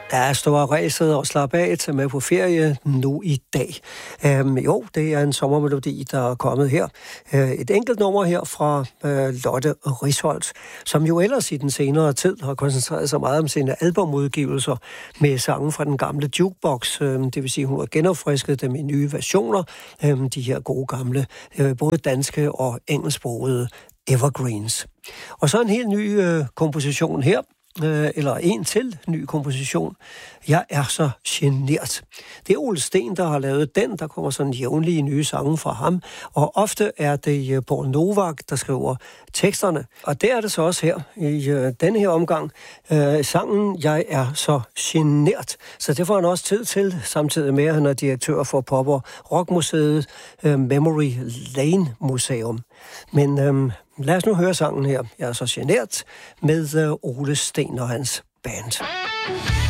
Ja, stå og ræset og slappe af, tage med på ferie nu i dag. Jo, det er en sommermelodi, der er kommet her. Et enkelt nummer her fra Lotte Risholt, som jo ellers i den senere tid har koncentreret sig meget om sine albumudgivelser med sange fra den gamle jukebox. Det vil sige, hun har genopfrisket dem i nye versioner. De her gode gamle, både danske og engelsksprogede evergreens. Og så en helt ny komposition her. Eller en til ny komposition. Jeg er så genert. Det er Ole Steen, der har lavet den. Der kommer sådan jævnlige nye sange fra ham. Og ofte er det Paul Novak, der skriver teksterne. Og det er det så også her i denne her omgang. Sangen Jeg er så genert. Så det får han også tid til, samtidig med at han er direktør for Pop- og Rockmuseet Memory Lane Museum. Men lad os nu høre sangen her. Jeg er så genert med Ole Steen og hans band.